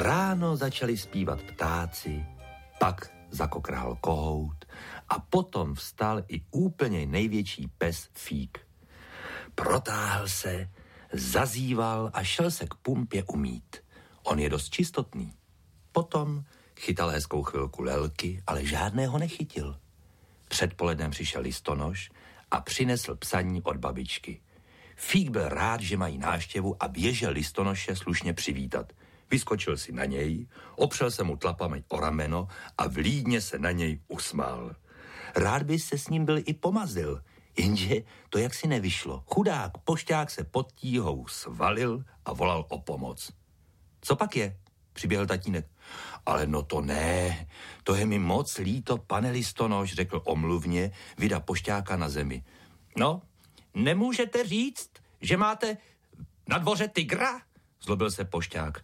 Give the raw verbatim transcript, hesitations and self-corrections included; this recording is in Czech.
Ráno začali zpívat ptáci, pak zakokral kohout a potom vstal i úplně největší pes Fík. Protáhl se, zazýval a šel se k pumpě umýt. On je dost čistotný. Potom chytal hezkou chvilku lelky, ale žádného nechytil. Předpolednem přišel listonoš a přinesl psaní od babičky. Fík byl rád, že mají návštěvu a běžel listonoše slušně přivítat. Vyskočil si na něj, opřel se mu tlapami o rameno a vlídně se na něj usmál. Rád by se s ním byl i pomazil, jenže to jaksi nevyšlo. Chudák pošťák se pod tíhou svalil a volal o pomoc. Co pak je? Přiběhl tatínek. Ale no to ne, to je mi moc líto, pane listonoš, řekl omluvně, vida pošťáka na zemi. No, nemůžete říct, že máte na dvoře tygra? Zlobil se pošťák.